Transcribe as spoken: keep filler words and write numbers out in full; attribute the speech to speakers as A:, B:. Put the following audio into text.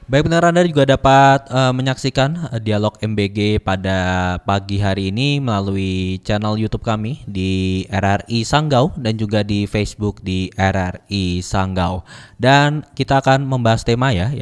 A: Baik, benar Anda juga dapat, eee, menyaksikan, eee, dialog M B G pada pagi hari ini melalui channel YouTube kami di R R I Sanggau dan juga di Facebook di R R I Sanggau. Dan kita akan membahas tema ya